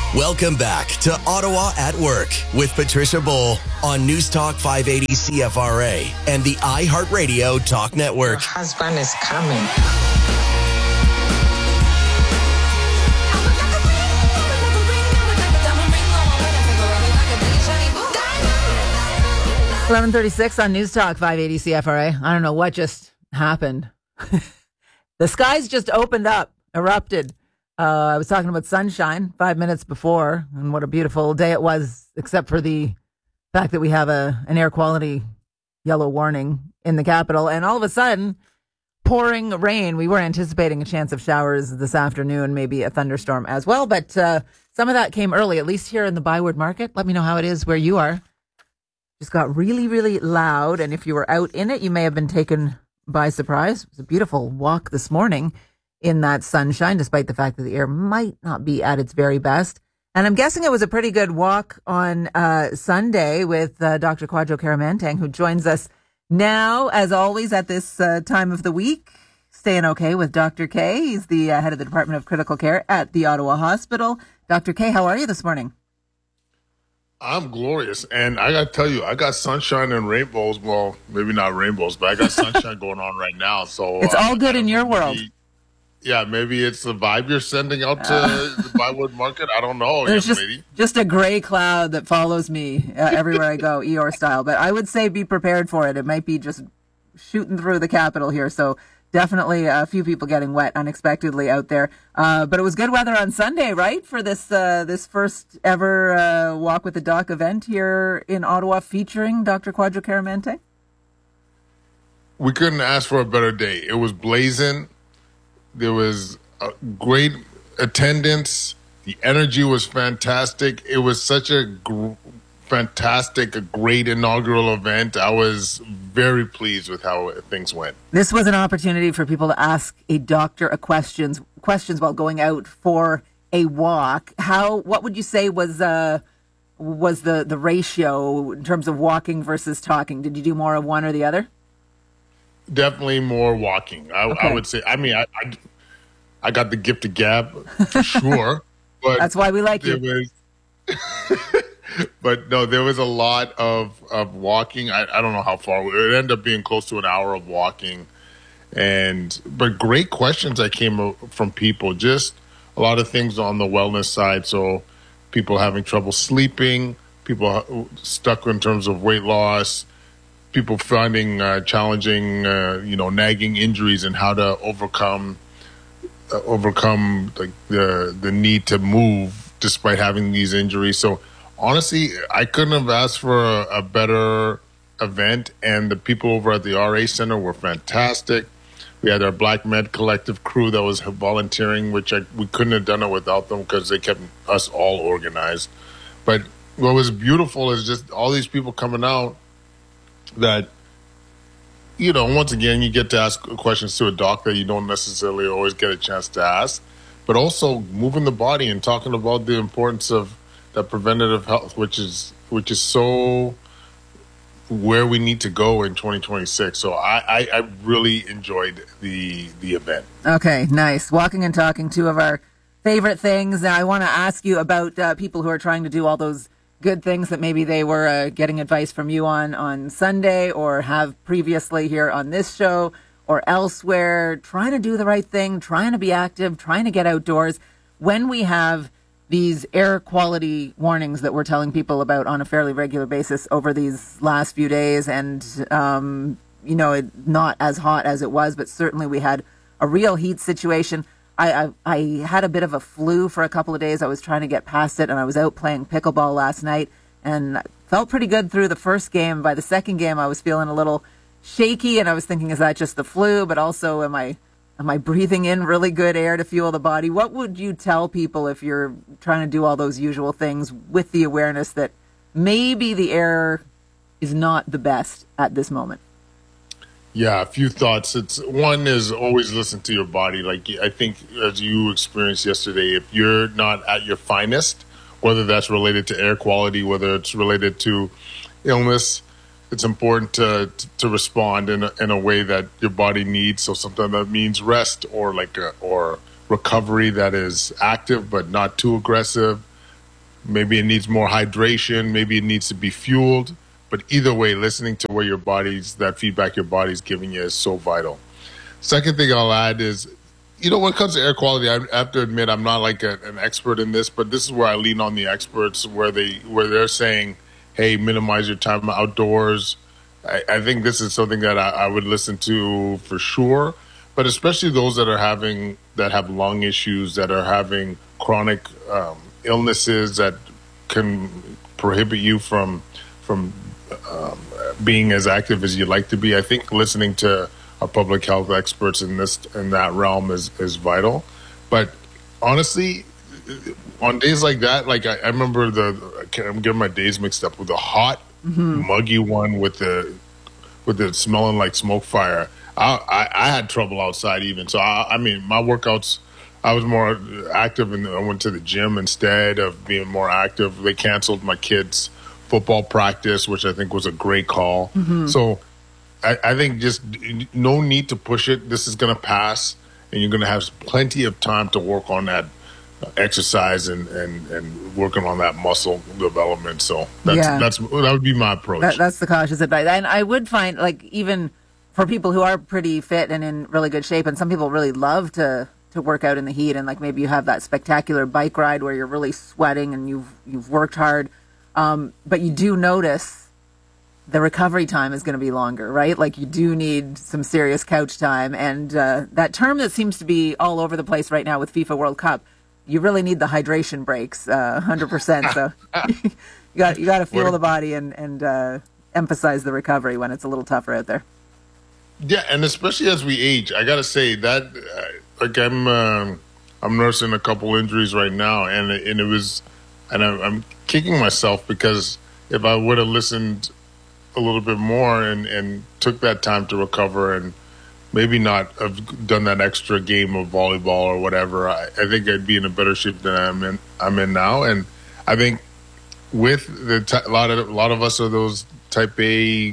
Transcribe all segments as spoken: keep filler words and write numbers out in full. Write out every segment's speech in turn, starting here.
Welcome back to Ottawa at Work with Patricia Bowl on News Talk five eighty C F R A and the iHeartRadio Talk Network. Your husband is coming. eleven thirty-six on News Talk five eighty C F R A. I don't know what just happened. The skies just opened up, erupted. Uh, I was talking about sunshine five minutes before, and what a beautiful day it was, except for the fact that we have a an air quality yellow warning in the capital. And all of a sudden, pouring rain. We were anticipating a chance of showers this afternoon, maybe a thunderstorm as well. But uh, some of that came early, at least here in the Byward Market. Let me know how it is where you are. Just got really, really loud. And if you were out in it, you may have been taken by surprise. It was a beautiful walk this morning in that sunshine, despite the fact that the air might not be at its very best. And I'm guessing it was a pretty good walk on uh, Sunday with uh, Doctor Kwadwo Kyeremanteng, who joins us now, as always, at this uh, time of the week. Staying okay with Doctor K. He's the uh, head of the Department of Critical Care at the Ottawa Hospital. Doctor K, how are you this morning? I'm glorious. And I got to tell you, I got sunshine and rainbows. Well, maybe not rainbows, but I got sunshine going on right now. So it's all uh, good in your world. Maybe, yeah, maybe it's the vibe you're sending out to uh, the Byward Market. I don't know. There's just, lady. just a gray cloud that follows me uh, everywhere I go, Eeyore style. But I would say be prepared for it. It might be just shooting through the capital here. So definitely a few people getting wet unexpectedly out there. Uh, but it was good weather on Sunday, right? For this uh, this first ever uh, Walk with the Doc event here in Ottawa featuring Doctor Kwadwo Kyeremanteng. We couldn't ask for a better day. It was blazing. There was a great attendance. The energy was fantastic. It was such a gr- fantastic, a great inaugural event. I was very pleased with how things went. This was an opportunity for people to ask a doctor a questions questions while going out for a walk. How? What would you say was uh, was the the ratio in terms of walking versus talking? Did you do more of one or the other? Definitely more walking. I, okay. I would say. I mean, I, I I got the gift of gab for sure. But that's why we like you. Was, but no, there was a lot of of walking. I, I don't know how far. It ended up being close to an hour of walking, and but great questions that came from people. Just a lot of things on the wellness side. So people having trouble sleeping, people stuck in terms of weight loss. People finding uh, challenging, uh, you know, nagging injuries and how to overcome uh, overcome like the the need to move despite having these injuries. So honestly, I couldn't have asked for a, a better event. And the people over at the R A Center were fantastic. We had our Black Med Collective crew that was volunteering, which I, we couldn't have done it without them because they kept us all organized. But what was beautiful is just all these people coming out. That, you know, once again, you get to ask questions to a doctor you don't necessarily always get a chance to ask, but also moving the body and talking about the importance of that preventative health, which is which is so where we need to go in twenty twenty-six. So I, I, I really enjoyed the the event. Okay, nice. Walking and talking, two of our favorite things. Now, I want to ask you about uh, people who are trying to do all those good things that maybe they were uh, getting advice from you on on Sunday or have previously here on this show or elsewhere, trying to do the right thing, trying to be active, trying to get outdoors. When we have these air quality warnings that we're telling people about on a fairly regular basis over these last few days and, um, you know, it, not as hot as it was, but certainly we had a real heat situation. I, I I had a bit of a flu for a couple of days. I was trying to get past it, and I was out playing pickleball last night, and felt pretty good through the first game. By the second game, I was feeling a little shaky, and I was thinking, is that just the flu? But also, am I am I breathing in really good air to fuel the body? What would you tell people if you're trying to do all those usual things with the awareness that maybe the air is not the best at this moment? Yeah, a few thoughts. It's one is always listen to your body. Like I think as you experienced yesterday, if you're not at your finest, whether that's related to air quality, whether it's related to illness, it's important to to respond in a, in a way that your body needs. So sometimes that means rest or like a, or recovery that is active but not too aggressive. maybe it needs more hydration, maybe it needs to be fueled. But either way, listening to what your body's, that feedback your body's giving you is so vital. Second thing I'll add is, you know, when it comes to air quality, I have to admit I'm not like a, an expert in this, but this is where I lean on the experts, where they where they're saying, hey, minimize your time outdoors. I, I think this is something that I, I would listen to for sure, but especially those that are having, that have lung issues, that are having chronic um, illnesses that can prohibit you from from um, being as active as you'd like to be. I think listening to our public health experts in this in that realm is, is vital. But honestly, on days like that, like I, I remember the I'm getting my days mixed up with the hot, mm-hmm. muggy one with the with the smelling like smoke fire. I, I, I had trouble outside even. So I, I mean, my workouts, I was more active and I went to the gym instead of being more active. They canceled my kids' football practice, which I think was a great call. Mm-hmm. So I, I think just no need to push it. This is going to pass, and you're going to have plenty of time to work on that exercise and, and, and working on that muscle development. So that's, yeah. that's that would be my approach. That, that's the cautious advice. And I would find, like, even for people who are pretty fit and in really good shape, and some people really love to, to work out in the heat, and like maybe you have that spectacular bike ride where you're really sweating and you've you've worked hard, um, but you do notice the recovery time is going to be longer, right? Like you do need some serious couch time. And uh, that term that seems to be all over the place right now with FIFA World Cup, you really need the hydration breaks, uh, one hundred percent. So you got you got to fuel the body and, and uh, emphasize the recovery when it's a little tougher out there. Yeah, and especially as we age, I got to say that, uh, like I'm um, I'm nursing a couple injuries right now, and, and it was, and I'm, I'm kicking myself because if I would have listened a little bit more and, and took that time to recover and maybe not have done that extra game of volleyball or whatever, I, I think I'd be in a better shape than I'm in. I'm in now, and I think with the t- a lot of a lot of us are those type A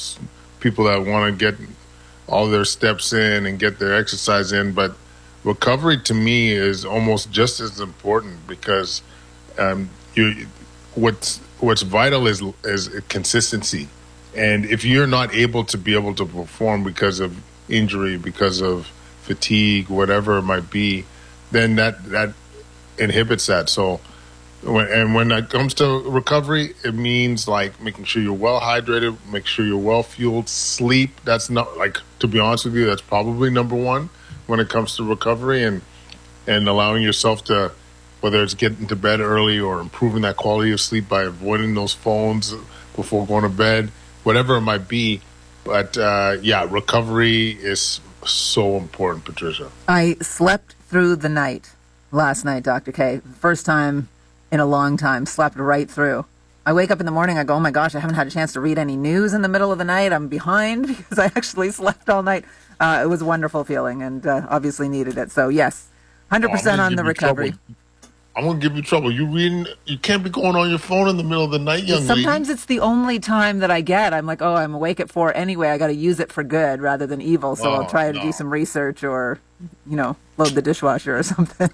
people that want to get all their steps in and get their exercise in, but recovery to me is almost just as important because um, you what's what's vital is is consistency. And if you're not able to be able to perform because of injury, because of fatigue, whatever it might be, then that that inhibits that. So, when, and when it comes to recovery, it means like making sure you're well hydrated, make sure you're well fueled, sleep. That's not like, to be honest with you, that's probably number one when it comes to recovery, and and allowing yourself to, whether it's getting to bed early or improving that quality of sleep by avoiding those phones before going to bed. Whatever it might be, but uh, yeah, recovery is so important, Patricia. I slept through the night last night, Doctor K. First time in a long time, slept right through. I wake up in the morning, I go, oh my gosh, I haven't had a chance to read any news in the middle of the night. I'm behind because I actually slept all night. Uh, it was a wonderful feeling and uh, obviously needed it. So yes, one hundred percent oh, on the recovery. Trouble. I'm going to give you trouble. You reading? You can't be going on your phone in the middle of the night, young lady. Sometimes it's the only time that I get. I'm like, oh, I'm awake at four anyway. I got to use it for good rather than evil. So oh, I'll try to no. do some research or, you know, load the dishwasher or something.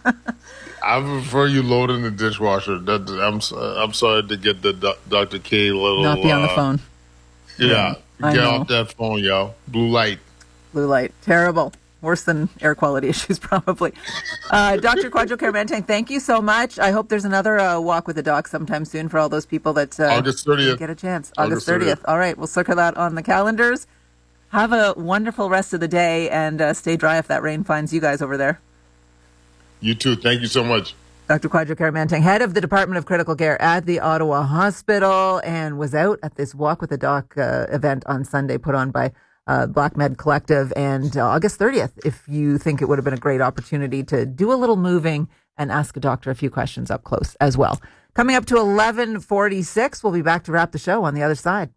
I prefer you load in the dishwasher. That, I'm I'm sorry to get the do, Doctor K little. Not be on the uh, phone. Yeah, yeah get off that phone, yo. Blue light. Blue light. Terrible. Worse than air quality issues, probably. Uh, Doctor Kwadwo Kyeremanteng, thank you so much. I hope there's another uh, walk with the doc sometime soon for all those people that uh, August thirtieth. Get a chance. August thirtieth. All right, we'll circle that on the calendars. Have a wonderful rest of the day and uh, stay dry if that rain finds you guys over there. You too. Thank you so much. Doctor Kwadwo Kyeremanteng, head of the Department of Critical Care at the Ottawa Hospital, and was out at this Walk with the Doc uh, event on Sunday put on by Uh, Black Med Collective, and uh, August thirtieth, if you think it would have been a great opportunity to do a little moving and ask a doctor a few questions up close as well. Coming up to eleven forty-six, we'll be back to wrap the show on the other side.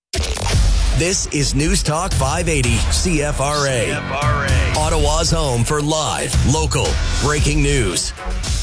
This is News Talk five eighty C F R A. C F R A. Ottawa's home for live, local, breaking news.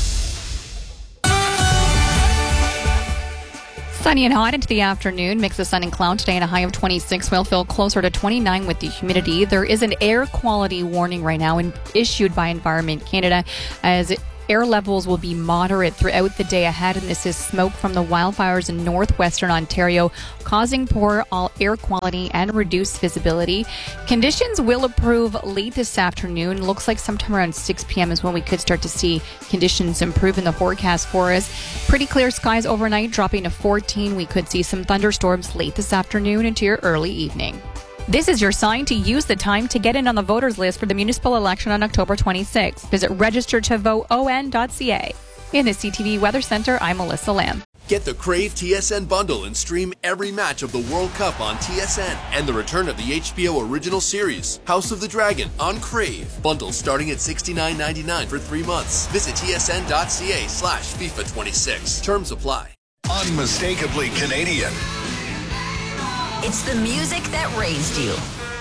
Sunny and hot into the afternoon. Mix of sun and cloud today and a high of twenty-six. We'll feel closer to twenty-nine with the humidity. There is an air quality warning right now in, issued by Environment Canada as it air levels will be moderate throughout the day ahead, and this is smoke from the wildfires in northwestern Ontario, causing poor all air quality and reduced visibility. Conditions will improve late this afternoon. Looks like sometime around six p.m. is when we could start to see conditions improve in the forecast for us. Pretty clear skies overnight, dropping to fourteen. We could see some thunderstorms late this afternoon into your early evening. This is your sign to use the time to get in on the voters list for the municipal election on October twenty-sixth. Visit register to vote o n dot c a. In the C T V Weather Center, I'm Melissa Lamb. Get the Crave T S N bundle and stream every match of the World Cup on T S N and the return of the H B O original series, House of the Dragon, on Crave. Bundle starting at sixty-nine ninety-nine for three months. Visit t s n dot c a slash FIFA twenty-six. Terms apply. Unmistakably Canadian. It's the music that raised you.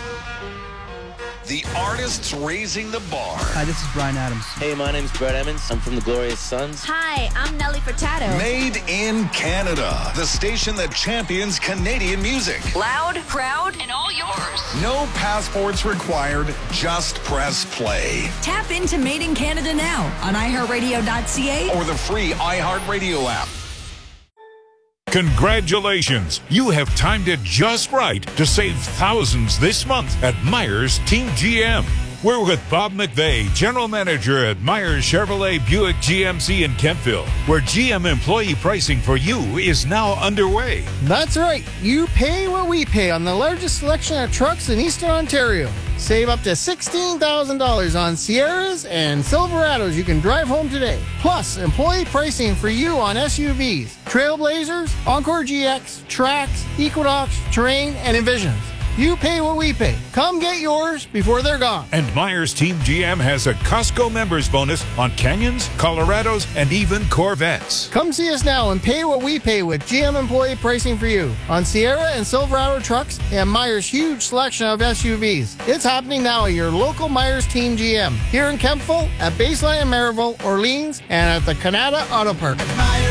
The artists raising the bar. Hi, this is Bryan Adams. Hey, my name's Brett Emmons. I'm from the Glorious Sons. Hi, I'm Nelly Furtado. Made in Canada. The station that champions Canadian music. Loud, proud, and all yours. No passports required. Just press play. Tap into Made in Canada now on i heart radio dot c a Or the free iHeartRadio app. Congratulations! You have timed it just right to save thousands this month at Myers Team G M. We're with Bob McVeigh, General Manager at Myers Chevrolet Buick G M C in Kentville, where G M employee pricing for you is now underway. That's right. You pay what we pay on the largest selection of trucks in Eastern Ontario. Save up to sixteen thousand dollars on Sierras and Silverados you can drive home today. Plus, employee pricing for you on S U Vs, Trailblazers, Encore G X, Trax, Equinox, Terrain, and Envisions. You pay what we pay. Come get yours before they're gone. And Myers Team G M has a Costco members bonus on Canyons, Colorados, and even Corvettes. Come see us now and pay what we pay with G M employee pricing for you on Sierra and Silverado trucks and Myers' huge selection of S U Vs. It's happening now at your local Myers Team G M here in Kempville, at Baseline in Maryville, Orleans, and at the Canada Auto Park.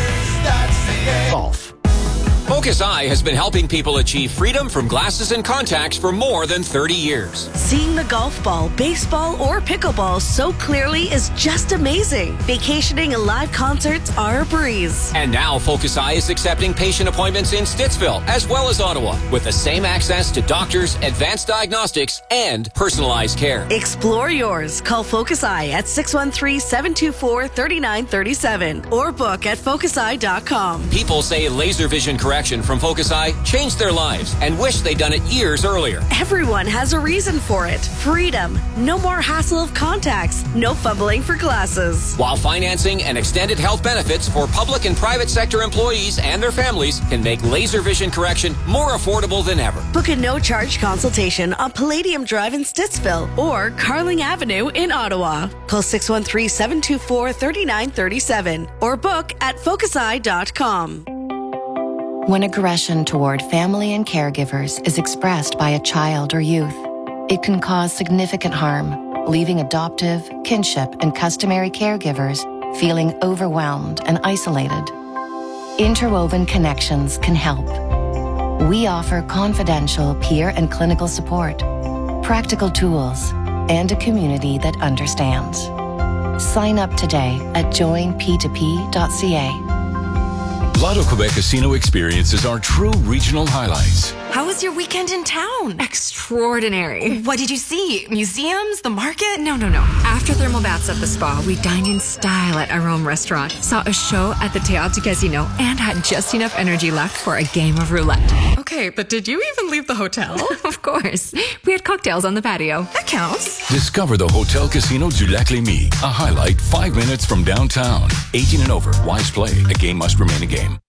Golf. Focus Eye has been helping people achieve freedom from glasses and contacts for more than thirty years. Seeing the golf ball, baseball, or pickleball so clearly is just amazing. Vacationing and live concerts are a breeze. And now Focus Eye is accepting patient appointments in Stittsville as well as Ottawa with the same access to doctors, advanced diagnostics, and personalized care. Explore yours. Call Focus Eye at six one three, seven two four, three nine three seven or book at focus eye dot com. People say laser vision correction from Focus Eye changed their lives and wish they'd done it years earlier. Everyone has a reason for it. Freedom. No more hassle of contacts. No fumbling for glasses. While financing and extended health benefits for public and private sector employees and their families can make laser vision correction more affordable than ever. Book a no-charge consultation on Palladium Drive in Stittsville or Carling Avenue in Ottawa. Call six one three, seven two four, three nine three seven or book at focus eye dot com. When aggression toward family and caregivers is expressed by a child or youth, it can cause significant harm, leaving adoptive, kinship, and customary caregivers feeling overwhelmed and isolated. Interwoven Connections can help. We offer confidential peer and clinical support, practical tools, and a community that understands. Sign up today at join p two p dot c a. Lotto Quebec Casino experiences are true regional highlights. How was your weekend in town? Extraordinary. What did you see? Museums? The market? No, no, no. After thermal baths at the spa, we dined in style at Arome Restaurant, saw a show at the Théâtre Casino, and had just enough energy left for a game of roulette. Okay, but did you even leave the hotel? Of course. We had cocktails on the patio. That counts. Discover the Hotel Casino du Lac-Lémy, a highlight five minutes from downtown. eighteen and over. Wise play. A game must remain a game.